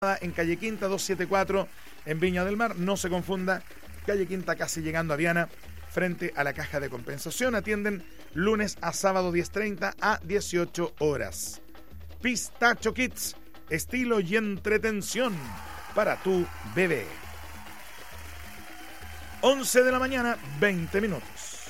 en Calle Quinta 274 en Viña del Mar. No se confunda, Calle Quinta casi llegando a Viana, frente a la caja de compensación. Atienden lunes a sábado 10:30 a 18 horas. Pistacho Kids, estilo y entretención para tu bebé. 11 de la mañana, 20 minutos.